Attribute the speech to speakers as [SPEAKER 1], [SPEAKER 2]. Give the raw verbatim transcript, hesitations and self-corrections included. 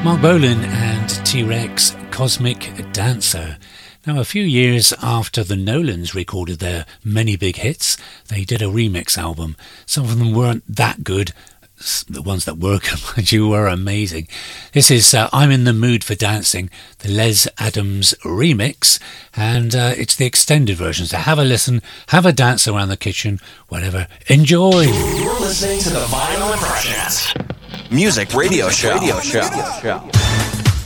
[SPEAKER 1] Mark Bolan and T-Rex, Cosmic Dancer. Now, a few years after the Nolans recorded their many big hits, they did a remix album. Some of them weren't that good. The ones that were good, mind you, were amazing. This is uh, I'm in the Mood for Dancing, the Les Adams remix, and uh, it's the extended version. So have a listen, have a dance around the kitchen, whatever. Enjoy!
[SPEAKER 2] You're listening to the Vinyl Impressionist Music Radio Show. Radio show. Radio show.